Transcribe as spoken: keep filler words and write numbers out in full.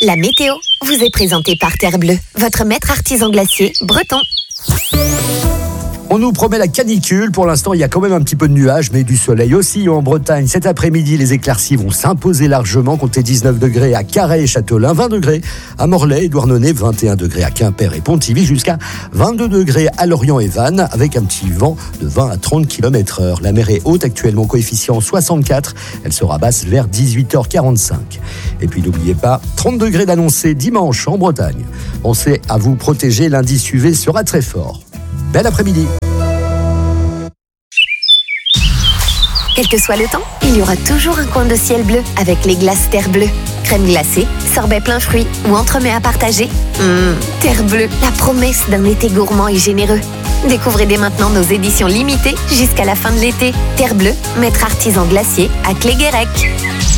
La météo vous est présentée par Terre Bleue, votre maître artisan glacier breton. On nous promet la canicule. Pour l'instant, il y a quand même un petit peu de nuages, mais du soleil aussi en Bretagne. Cet après-midi, les éclaircies vont s'imposer largement. Comptez dix-neuf degrés à Carhaix et Châtelain, vingt degrés à Morlaix et Douarnenez, vingt et un degrés à Quimper et Pontivy, jusqu'à vingt-deux degrés à Lorient et Vannes, avec un petit vent de vingt à trente kilomètres heure. La mer est haute, actuellement coefficient soixante-quatre. Elle sera basse vers dix-huit heures quarante-cinq. Et puis n'oubliez pas, trente degrés d'annoncé dimanche en Bretagne. Pensez à vous protéger, l'indice U V sera très fort. Bel après-midi. Quel que soit le temps, il y aura toujours un coin de ciel bleu avec les glaces Terre Bleue. Crème glacée, sorbet plein fruits ou entremets à partager. Mmh, Terre Bleue, la promesse d'un été gourmand et généreux. Découvrez dès maintenant nos éditions limitées jusqu'à la fin de l'été. Terre Bleue, maître artisan glacier à Cléguérec.